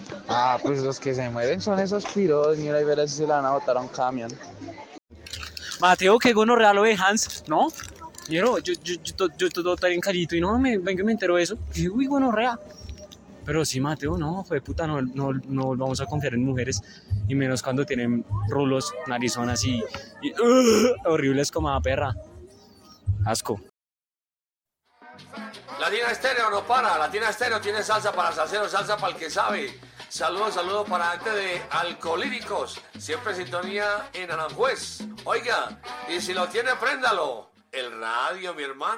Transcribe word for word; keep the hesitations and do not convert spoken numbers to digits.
Ah, pues los que se mueren son esos piros, mira y verás si se la van a botar a un camión. Mateo, qué gonorrea lo de Hans, ¿no? Yo, yo, yo, yo, yo todo tan en callito y no, me, venga, me entero de eso. Y uy, gonorrea. Pero sí, Mateo, no, fue puta, no, no, no vamos a confiar en mujeres. Y menos cuando tienen rulos, narizonas y, y uh, horribles como a perra. Asco. Latina Estéreo no para, Latina Estéreo tiene salsa para salseros, salsa para el que sabe. Saludos, saludos para gente de Alcolíricos, siempre en sintonía en Aranjuez. Oiga, y si lo tiene, préndalo. El radio, mi hermano.